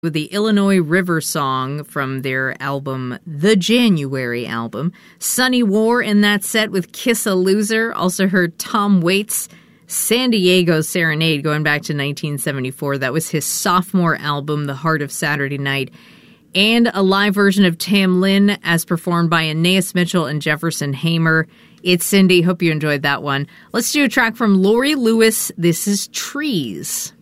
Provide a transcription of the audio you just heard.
with the Illinois River Song from their album, The January album. Sunny War in that set with Kiss a Loser. Also heard Tom Waits' San Diego Serenade going back to 1974. That was his sophomore album, The Heart of Saturday Night. And a live version of Tam Lin as performed by Anais Mitchell and Jefferson Hamer. It's Cindy. Hope you enjoyed that one. Let's do a track from Laurie Lewis. This is Trees.